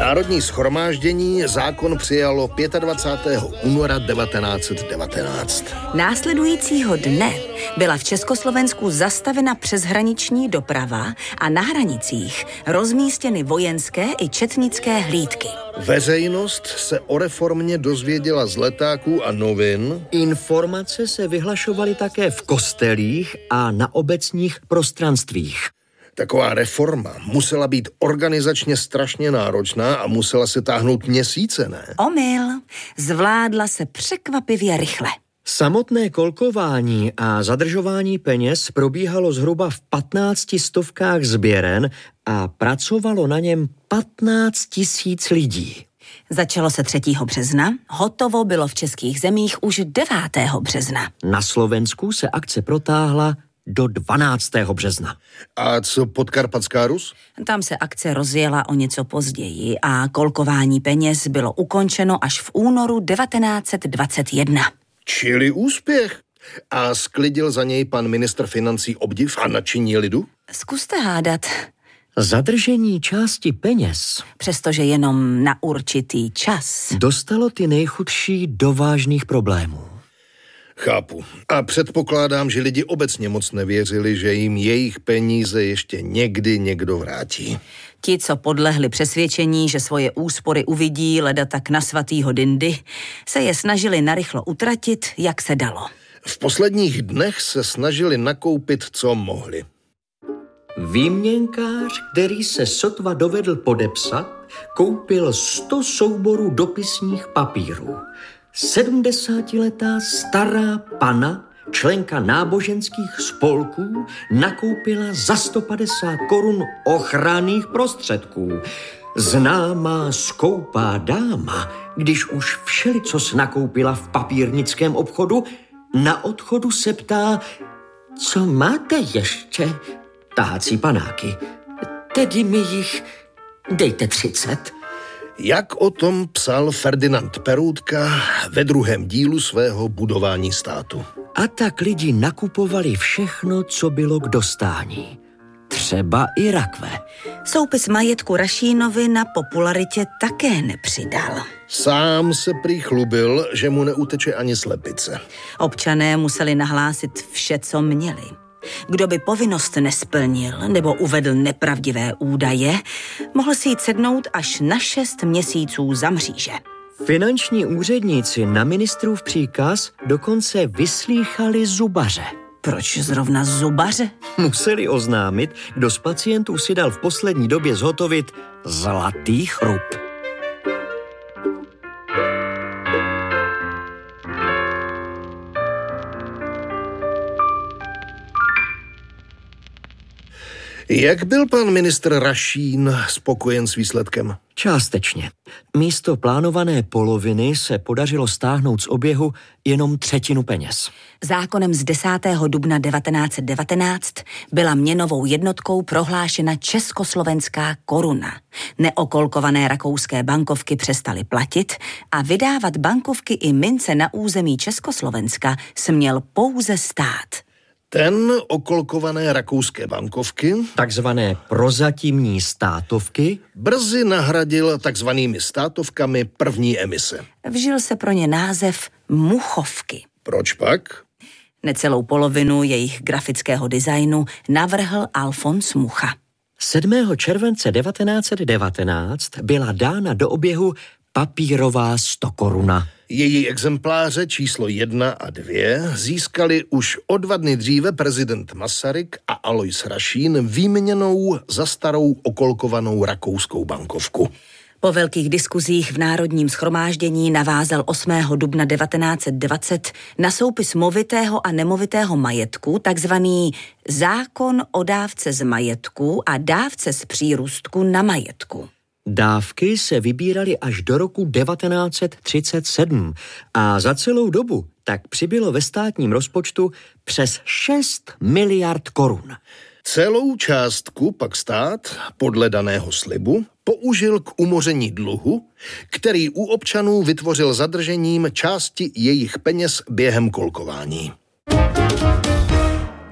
Národní shromáždění zákon přijalo 25. února 1919. Následujícího dne byla v Československu zastavena přeshraniční doprava a na hranicích rozmístěny vojenské i četnické hlídky. Veřejnost se o reformě dozvěděla z letáků a novin. Informace se vyhlašovaly také v kostelích a na obecních prostranstvích. Taková reforma musela být organizačně strašně náročná a musela se táhnout měsíce, ne? Omyl. Zvládla se překvapivě rychle. Samotné kolkování a zadržování peněz probíhalo zhruba v 15 stovkách sběren a pracovalo na něm 15 000 lidí. Začalo se 3. března, hotovo bylo v českých zemích už 9. března. Na Slovensku se akce protáhla do 12. března. A co Podkarpatská Rus? Tam se akce rozjela o něco později a kolkování peněz bylo ukončeno až v únoru 1921. Čili úspěch. A sklidil za něj pan ministr financí obdiv a nadšení lidu? Zkuste hádat. Zadržení části peněz, Přestože jenom na určitý čas. dostalo ty nejchudší do vážných problémů. Chápu. A předpokládám, že lidi obecně moc nevěřili, že jim jejich peníze ještě někdy někdo vrátí. Ti, co podlehli přesvědčení, že svoje úspory uvidí leda tak na svatýho Dindy, se je snažili narychlo utratit, jak se dalo. V posledních dnech se snažili nakoupit, co mohli. Výměnkář, který se sotva dovedl podepsat, koupil 100 souborů dopisních papírů. 70letá stará pana, členka náboženských spolků, nakoupila za 150 korun ochranných prostředků. Známá skoupá dáma, když už všelicos nakoupila v papírnickém obchodu, na odchodu se ptá, co máte ještě? Tahací panáky. Tedy mi jich dejte 30. Jak o tom psal Ferdinand Peroutka ve 2. dílu svého Budování státu. A tak lidi nakupovali všechno, co bylo k dostání. Třeba i rakve. Soupis majetku Rašínovi na popularitě také nepřidal. Sám se prý chlubil, že mu neuteče ani slepice. Občané museli nahlásit vše, co měli. Kdo by povinnost nesplnil nebo uvedl nepravdivé údaje, mohl si jít sednout až na 6 měsíců za mříže. Finanční úředníci na ministrův příkaz dokonce vyslýchali zubaře. Proč zrovna zubaře? Museli oznámit, kdo z pacientů si dal v poslední době zhotovit zlatý chrup. Jak byl pan ministr Rašín spokojen s výsledkem? Částečně. Místo plánované poloviny se podařilo stáhnout z oběhu jenom 1/3 peněz. Zákonem z 10. dubna 1919 byla měnovou jednotkou prohlášena československá koruna. Neokolkované rakouské bankovky přestaly platit a vydávat bankovky i mince na území Československa směl pouze stát. Ten okolkované rakouské bankovky, Takzvané prozatímní státovky, brzy nahradil takzvanými státovkami první emise. Vžil se pro ně název muchovky. Proč pak? Necelou polovinu jejich grafického designu navrhl Alfons Mucha. 7. července 1919 byla dána do oběhu papírová 100 koruna. Její exempláře číslo 1 a 2 získali už o 2 dny dříve prezident Masaryk a Alois Rašín výměnou za starou okolkovanou rakouskou bankovku. Po velkých diskuzích v Národním shromáždění navázal 8. dubna 1920 na soupis movitého a nemovitého majetku takzvaný zákon o dávce z majetku a dávce z přírůstku na majetku. Dávky se vybíraly až do roku 1937 a za celou dobu tak přibylo ve státním rozpočtu přes 6 miliard korun. Celou částku pak stát, podle daného slibu, použil k umoření dluhu, který u občanů vytvořil zadržením části jejich peněz během kolkování.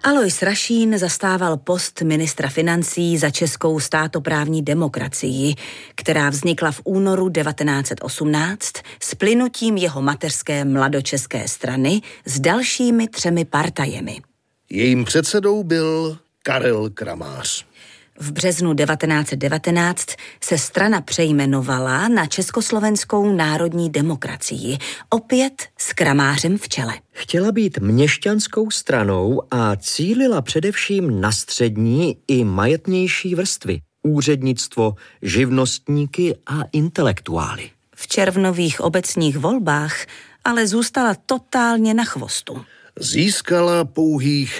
Alois Rašín zastával post ministra financí za českou státoprávní demokracii, která vznikla v únoru 1918 s plynutím jeho mateřské mladočeské strany s dalšími 3 partajemi. Jejím předsedou byl Karel Kramář. V březnu 1919 se strana přejmenovala na Československou národní demokracii, opět s Kramářem v čele. Chtěla být měšťanskou stranou a cílila především na střední i majetnější vrstvy, úřednictvo, živnostníky a intelektuály. V červnových obecních volbách ale zůstala totálně na chvostu. Získala pouhých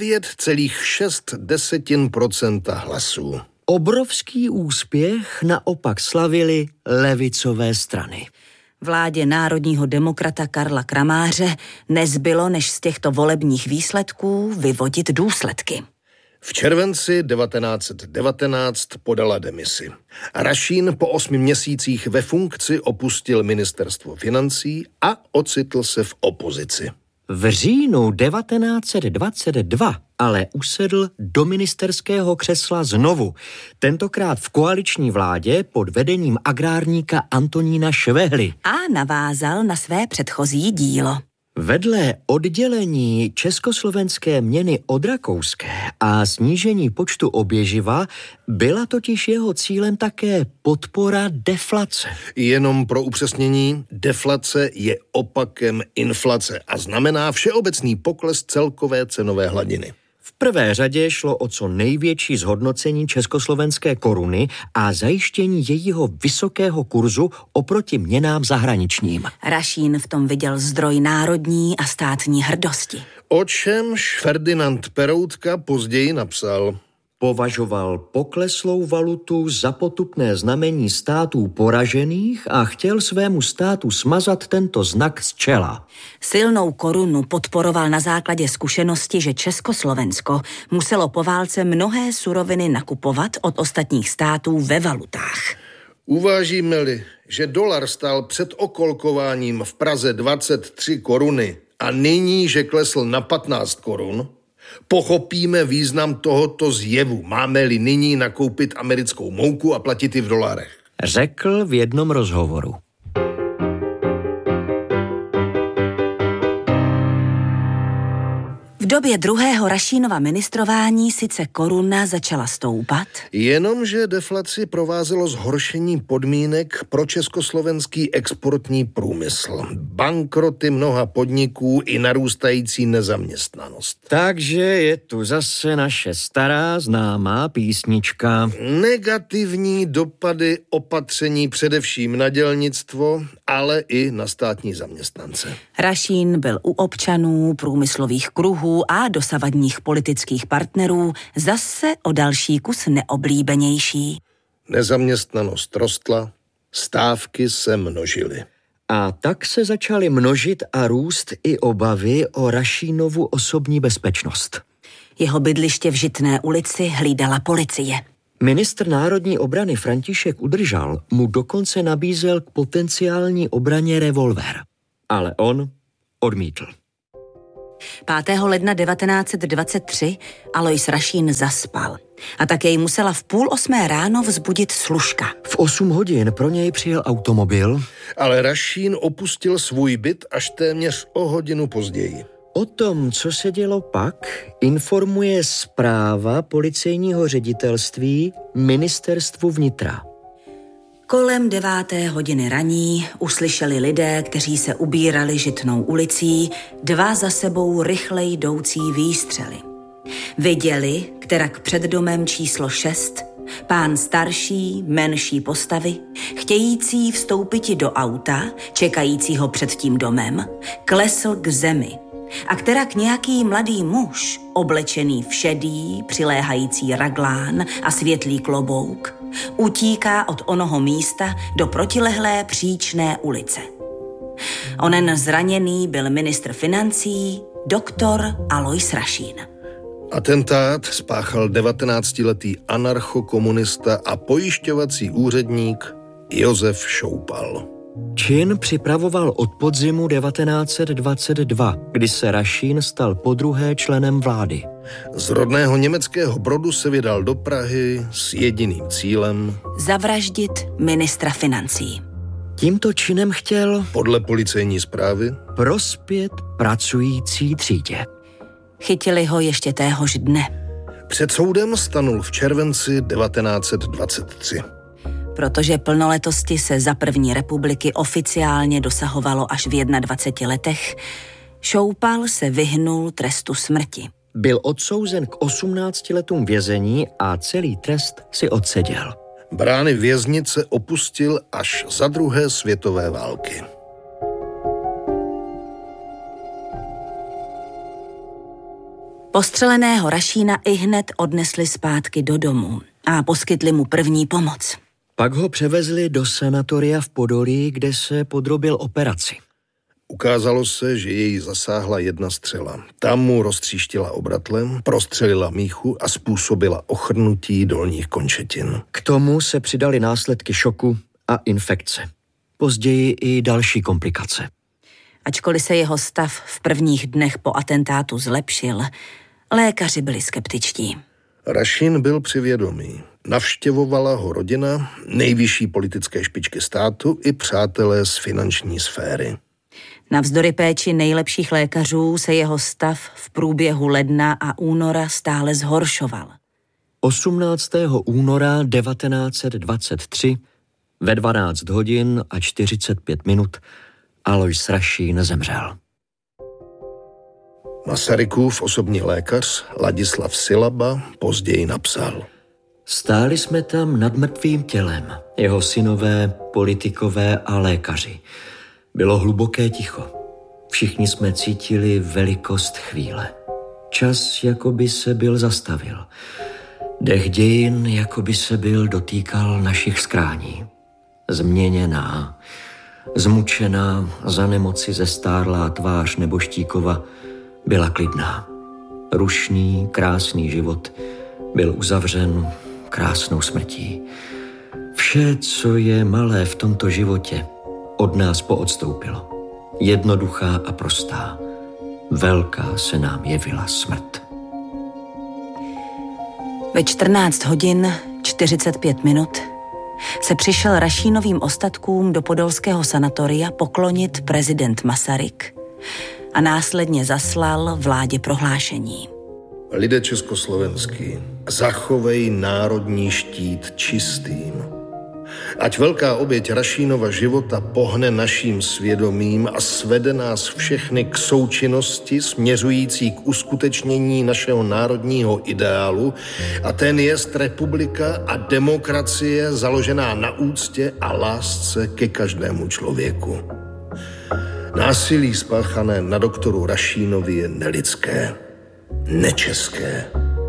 9,6% hlasů. Obrovský úspěch naopak slavily levicové strany. Vládě národního demokrata Karla Kramáře nezbylo, než z těchto volebních výsledků vyvodit důsledky. V červenci 1919 podala demisi. Rašín po 8 měsících ve funkci opustil ministerstvo financí a ocitl se v opozici. V říjnu 1922 ale usedl do ministerského křesla znovu, tentokrát v koaliční vládě pod vedením agrárníka Antonína Švehly. A navázal na své předchozí dílo. Vedle oddělení československé měny od rakouské a snížení počtu oběživa byla totiž jeho cílem také podpora deflace. Jenom pro upřesnění, deflace je opakem inflace a znamená všeobecný pokles celkové cenové hladiny. V prvé řadě šlo o co největší zhodnocení československé koruny a zajištění jejího vysokého kurzu oproti měnám zahraničním. Rašín v tom viděl zdroj národní a státní hrdosti. O čemž Ferdinand Peroutka později napsal: Považoval pokleslou valutu za potupné znamení států poražených a chtěl svému státu smazat tento znak z čela. Silnou korunu podporoval na základě zkušenosti, že Československo muselo po válce mnohé suroviny nakupovat od ostatních států ve valutách. Uvážíme-li, že dolar stál před okolkováním v Praze 23 koruny a nyní, že klesl na 15 korun, pochopíme význam tohoto zjevu. Máme-li nyní nakoupit americkou mouku a platit ji v dolarech? Řekl v jednom rozhovoru. V době druhého Rašínova ministrování sice koruna začala stoupat, jenomže deflaci provázelo zhoršení podmínek pro československý exportní průmysl, bankroty mnoha podniků i narůstající nezaměstnanost. Takže je tu zase naše stará známá písnička. Negativní dopady opatření především na dělnictvo, ale i na státní zaměstnance. Rašín byl u občanů, průmyslových kruhů a dosavadních politických partnerů zase o další kus neoblíbenější. Nezaměstnanost rostla, stávky se množily. A tak se začaly množit a růst i obavy o Rašínovu osobní bezpečnost. Jeho bydliště v Žitné ulici hlídala policie. Ministr národní obrany František Udržal mu dokonce nabízel k potenciální obraně revolver. Ale on odmítl. 5. ledna 1923 Alois Rašín zaspal a tak jej musela v 7:30 ráno vzbudit služka. V 8 hodin pro něj přijel automobil, ale Rašín opustil svůj byt až téměř o hodinu později. O tom, co se dělo pak, informuje zpráva policejního ředitelství Ministerstvu vnitra. Kolem 9. hodiny raní uslyšeli lidé, kteří se ubírali Žitnou ulicí, 2 za sebou rychle jdoucí výstřely. Viděli, kterak před domem číslo 6, pán starší, menší postavy, chtějící vstoupiti do auta, čekajícího před tím domem, klesl k zemi. A kterak nějaký mladý muž, oblečený v šedý, přiléhající raglán a světlý klobouk, utíká od onoho místa do protilehlé příčné ulice. Onen zraněný byl ministr financí, doktor Alois Rašín. Atentát spáchal 19letý anarchokomunista a pojišťovací úředník Josef Šoupal. Čin připravoval od podzimu 1922, kdy se Rašín stal podruhé členem vlády. Z rodného německého Brodu se vydal do Prahy s jediným cílem zavraždit ministra financí. Tímto činem chtěl, podle policejní zprávy, prospět pracující třídě. Chytili ho ještě téhož dne. Před soudem stanul v červenci 1923. Protože plnoletosti se za první republiky oficiálně dosahovalo až v 21 letech, Šoupal se vyhnul trestu smrti. Byl odsouzen k 18 letům vězení a celý trest si odseděl. Brány věznice opustil až za druhé světové války. Postřeleného Rašína ihned odnesli zpátky do domu a poskytli mu první pomoc. Pak ho převezli do sanatoria v Podolí, kde se podrobil operaci. Ukázalo se, že jej zasáhla jedna střela. Tam mu roztříštila obratle, prostřelila míchu a způsobila ochrnutí dolních končetin. K tomu se přidaly následky šoku a infekce. Později i další komplikace. Ačkoliv se jeho stav v prvních dnech po atentátu zlepšil, lékaři byli skeptičtí. Rašín byl při vědomí. Navštěvovala ho rodina, nejvyšší politické špičky státu i přátelé z finanční sféry. Navzdory péči nejlepších lékařů se jeho stav v průběhu ledna a února stále zhoršoval. 18. února 1923 ve 12 hodin a 45 minut Alojz Rašín zemřel. Masarykův osobní lékař Ladislav Silaba později napsal: Stáli jsme tam nad mrtvým tělem, jeho synové, politikové a lékaři. Bylo hluboké ticho. Všichni jsme cítili velikost chvíle. Čas jakoby se byl zastavil. Dech dějin jakoby se byl dotýkal našich skrání. Změněná, zmučená, za nemoci zestárlá tvář nebožtíkova byla klidná. Rušný, krásný život byl uzavřen krásnou smrtí. Vše, co je malé v tomto životě, od nás poodstoupilo. Jednoduchá a prostá. Velká se nám jevila smrt. Ve 14 hodin 45 minut se přišel Rašínovým ostatkům do podolského sanatoria poklonit prezident Masaryk a následně zaslal vládě prohlášení. Lidé československý, zachovej národní štít čistým. Ať velká oběť Rašínova života pohne naším svědomím a svede nás všechny k součinnosti směřující k uskutečnění našeho národního ideálu, a ten jest republika a demokracie založená na úctě a lásce ke každému člověku. Násilí spáchané na doktoru Rašínovi je nelidské, nečeské.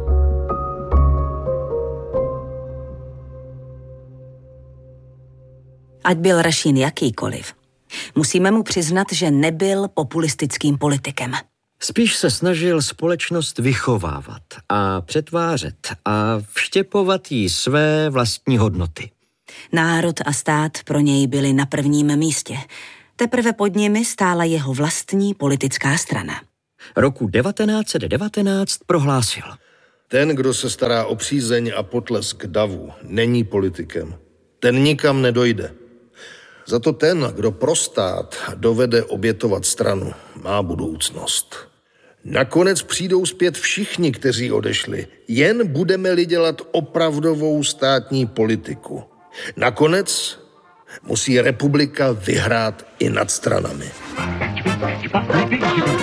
Ať byl Rašín jakýkoliv, musíme mu přiznat, že nebyl populistickým politikem. Spíš se snažil společnost vychovávat a přetvářet a vštěpovat jí své vlastní hodnoty. Národ a stát pro něj byli na prvním místě. Teprve pod nimi stála jeho vlastní politická strana. Roku 1919 prohlásil: Ten, kdo se stará o přízeň a potlesk davu, není politikem. Ten nikam nedojde. Za to ten, kdo pro stát dovede obětovat stranu, má budoucnost. Nakonec přijdou zpět všichni, kteří odešli. Jen budeme-li dělat opravdovou státní politiku. Nakonec musí republika vyhrát i nad stranami.